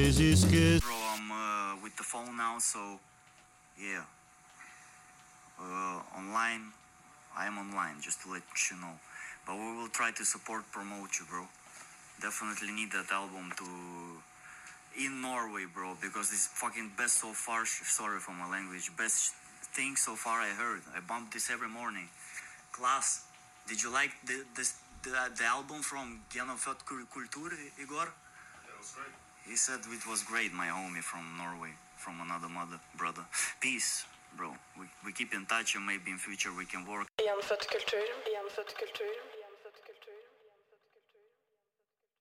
crazy skit. Bro, I'm with the phone now, so yeah. Online, I am online, just to let you know. But we will try to support, promote you, bro. Definitely need that album to in Norway, bro, because this is fucking best so far. Sorry for my language. Best thing so far I heard. I bumped this every morning. Class. Did you like the album from Genofødt Kultur, Igor? Yeah, it was great. He said it was great, my homie from Norway, from another mother, brother. Peace, bro. We keep in touch and maybe in future we can work. Genfødt kultur.